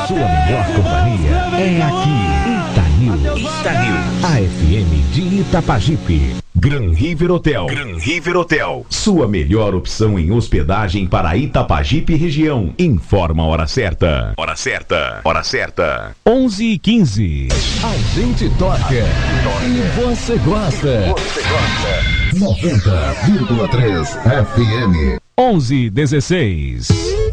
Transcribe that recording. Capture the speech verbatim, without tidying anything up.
sua melhor companhia é aqui. Itanil. Itanil. A F M de Itapajipe. Gran River Hotel. Gran River Hotel. Sua melhor opção em hospedagem para Itapajipe e região. Informa a hora certa. Hora certa. Hora certa. onze e quinze. A gente toca. E você gosta. Você gosta. noventa vírgula três F M. onze e dezesseis.